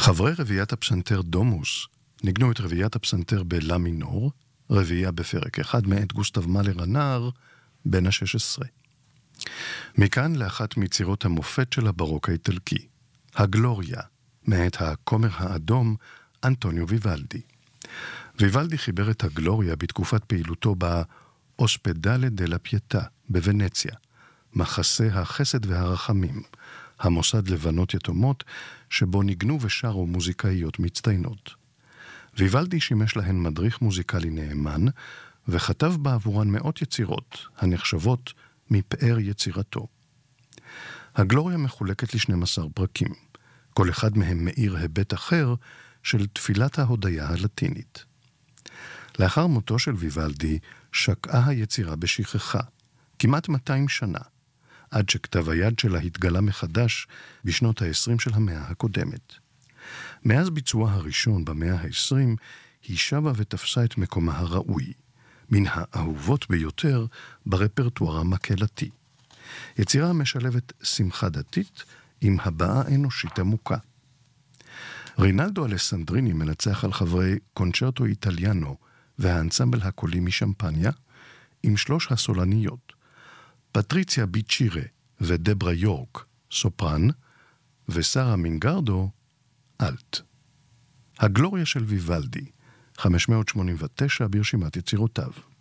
חברי רביעיית הפסנתר דומוס ניגנו את רביעיית הפסנתר בלה מינור, רביעייה בפרק אחד מאת גוסטב מאלר הנער, בן ה-16. מכאן לאחת מיצירות המופת של הברוק האיטלקי, הגלוריה, מאת הכומר האדום אנטוניו ויוולדי. ויוולדי חיבר את הגלוריה בתקופת פעילותו באוספדלה דלה פייטה בוונציה, מחסה החסד והרחמים, המוסד לבנות יתומות שבו ניגנו ושרו מוזיקאיות מצטיינות. ויוולדי שימש להן מדריך מוזיקלי נאמן, וכתב בעבורן מאות יצירות הנחשבות מפאר יצירתו. הגלוריה מחולקת ל-12 פרקים, כל אחד מהם מאיר היבט אחר של תפילת ההודיה הלטינית. לאחר מותו של ויוולדי שקעה היצירה בשכחה, כמעט 200 שנה, עד שכתב היד שלה התגלה מחדש בשנות ה-20 של המאה הקודמת. מאז ביצוע הראשון במאה ה-20, היא שבה ותפסה את מקומה הראוי, מן האהובות ביותר ברפרטואר המקהלתי. יצירה המשלבת שמחה דתית עם הבעה אנושית עמוקה. רינלדו אלסנדריני מנצח על חברי קונצ'רטו איטליאנו והאנסמבל הקולי משמפניה, עם 3 הסולניות, פטריציה ביצ'ירה ודברה יורק, סופרן, וסרה מינגרדו, אלט. הגלוריה של ויוולדי, 589 ברשימת יצירותיו.